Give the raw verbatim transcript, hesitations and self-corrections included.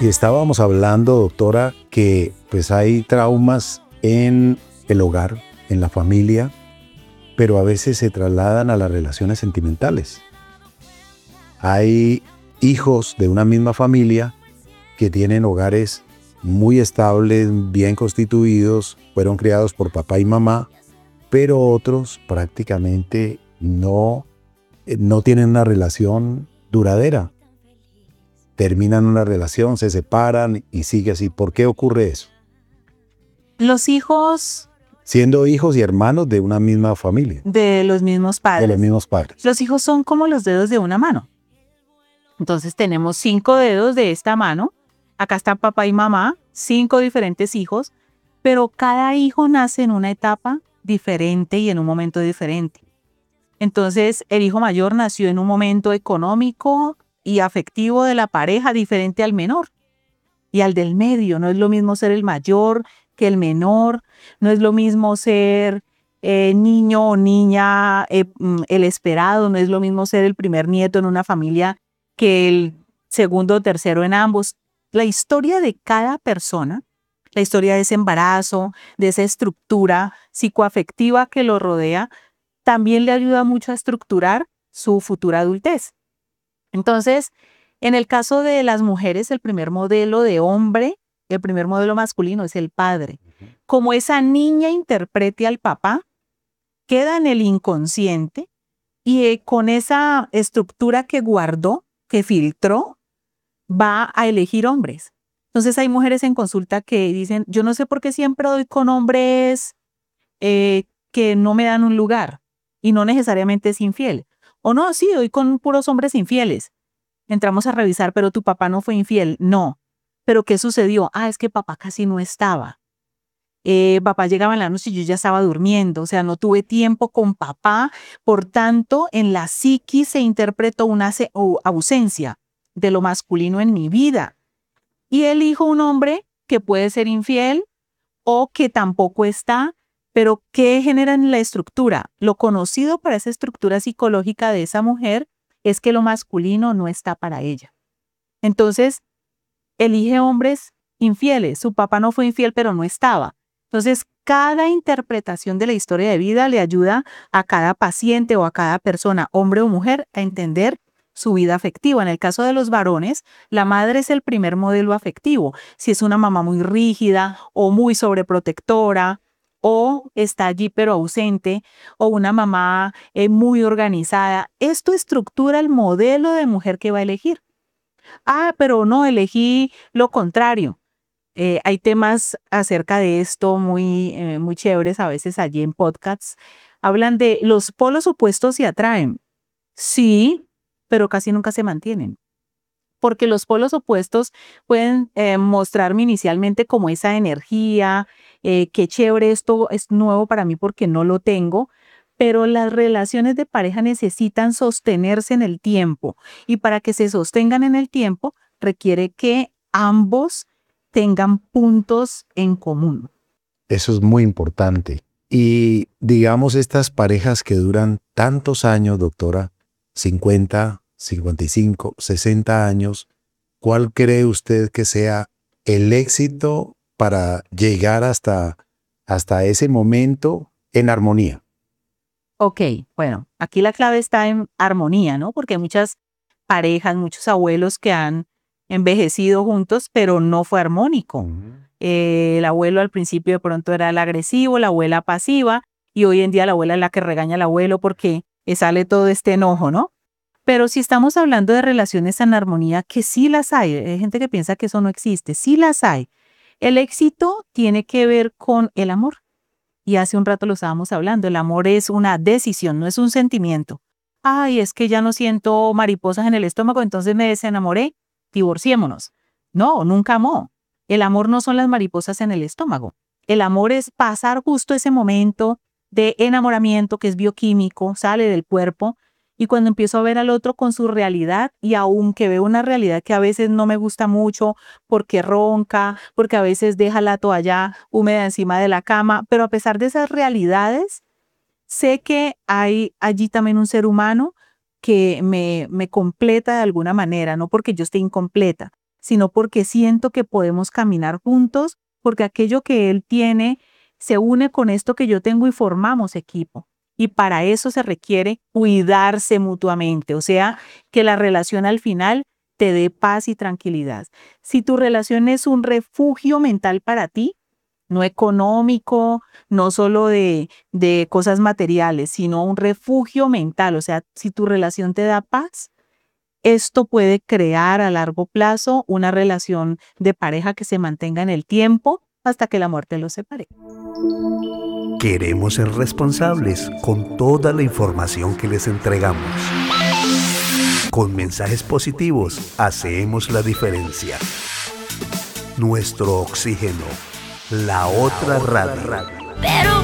Y estábamos hablando, doctora, que pues hay traumas en el hogar, en la familia, pero a veces se trasladan a las relaciones sentimentales. Hay hijos de una misma familia que tienen hogares muy estables, bien constituidos, fueron criados por papá y mamá, pero otros prácticamente no, no tienen una relación duradera. Terminan una relación, se separan y sigue así. ¿Por qué ocurre eso? Los hijos... Siendo hijos y hermanos de una misma familia. De los mismos padres. De los mismos padres. Los hijos son como los dedos de una mano. Entonces tenemos cinco dedos de esta mano. Acá están papá y mamá, cinco diferentes hijos, pero cada hijo nace en una etapa diferente y en un momento diferente. Entonces el hijo mayor nació en un momento económico y afectivo de la pareja diferente al menor y al del medio. No es lo mismo ser el mayor que el menor, no es lo mismo ser eh, niño o niña, eh, el esperado, no es lo mismo ser el primer nieto en una familia que el segundo o tercero en ambos. La historia de cada persona, la historia de ese embarazo, de esa estructura psicoafectiva que lo rodea, también le ayuda mucho a estructurar su futura adultez. Entonces, en el caso de las mujeres, el primer modelo de hombre, el primer modelo masculino es el padre. Como esa niña interprete al papá, queda en el inconsciente y eh, con esa estructura que guardó, que filtró, va a elegir hombres. Entonces hay mujeres en consulta que dicen, yo no sé por qué siempre doy con hombres eh, que no me dan un lugar y no necesariamente es infiel. O no, sí, doy con puros hombres infieles. Entramos a revisar, pero tu papá no fue infiel. No. ¿Pero qué sucedió? Ah, es que papá casi no estaba. Eh, papá llegaba en la noche y yo ya estaba durmiendo. O sea, no tuve tiempo con papá. Por tanto, en la psiquis se interpretó una ausencia de lo masculino en mi vida. Y elijo un hombre que puede ser infiel o que tampoco está. Pero ¿qué genera en la estructura? Lo conocido para esa estructura psicológica de esa mujer es que lo masculino no está para ella. Entonces, elige hombres infieles. Su papá no fue infiel, pero no estaba. Entonces, cada interpretación de la historia de vida le ayuda a cada paciente o a cada persona, hombre o mujer, a entender su vida afectiva. En el caso de los varones, la madre es el primer modelo afectivo. Si es una mamá muy rígida o muy sobreprotectora, o está allí pero ausente, o una mamá eh, muy organizada, esto estructura el modelo de mujer que va a elegir. Ah, pero no, elegí lo contrario. Eh, hay temas acerca de esto muy, eh, muy chéveres a veces allí en podcasts. Hablan de los polos opuestos se atraen. Sí, pero casi nunca se mantienen. Porque los polos opuestos pueden eh, mostrarme inicialmente como esa energía, eh, qué chévere, esto es nuevo para mí porque no lo tengo, pero las relaciones de pareja necesitan sostenerse en el tiempo y para que se sostengan en el tiempo requiere que ambos tengan puntos en común. Eso es muy importante. Y digamos estas parejas que duran tantos años, doctora, cincuenta, cincuenta y cinco, sesenta años, ¿cuál cree usted que sea el éxito para llegar hasta, hasta ese momento en armonía? Ok, bueno, aquí la clave está en armonía, ¿no? Porque hay muchas parejas, muchos abuelos que han envejecido juntos, pero no fue armónico. Uh-huh. Eh, el abuelo al principio de pronto era el agresivo, la abuela pasiva, y hoy en día la abuela es la que regaña al abuelo porque sale todo este enojo, ¿no? Pero si estamos hablando de relaciones en armonía, que sí las hay, hay gente que piensa que eso no existe, sí las hay. El éxito tiene que ver con el amor. Y hace un rato lo estábamos hablando, el amor es una decisión, no es un sentimiento. Ay, es que ya no siento mariposas en el estómago, entonces me desenamoré, divorciémonos. No, nunca amó. El amor no son las mariposas en el estómago. El amor es pasar justo ese momento de enamoramiento que es bioquímico, sale del cuerpo, y cuando empiezo a ver al otro con su realidad, y aunque veo una realidad que a veces no me gusta mucho porque ronca, porque a veces deja la toalla húmeda encima de la cama, pero a pesar de esas realidades, sé que hay allí también un ser humano que me, me completa de alguna manera, no porque yo esté incompleta, sino porque siento que podemos caminar juntos, porque aquello que él tiene se une con esto que yo tengo y formamos equipo. Y para eso se requiere cuidarse mutuamente, o sea, que la relación al final te dé paz y tranquilidad. Si tu relación es un refugio mental para ti, no económico, no solo de, de cosas materiales, sino un refugio mental, o sea, si tu relación te da paz, esto puede crear a largo plazo una relación de pareja que se mantenga en el tiempo hasta que la muerte los separe. Queremos ser responsables con toda la información que les entregamos. Con mensajes positivos hacemos la diferencia. Nuestro oxígeno, la otra radio.